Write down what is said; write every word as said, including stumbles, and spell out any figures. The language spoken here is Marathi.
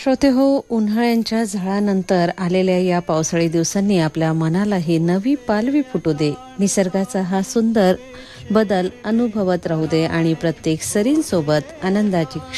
श्रोते हो, उन्हाळ्यांच्या झळानंतर आलेल्या या पावसाळी दिवसांनी आपल्या मनालाही नवी पालवी फुटू दे. निसर्गाचा हा सुंदर बदल अनुभवत राहू दे आणि प्रत्येक सरींसोबत आनंदाची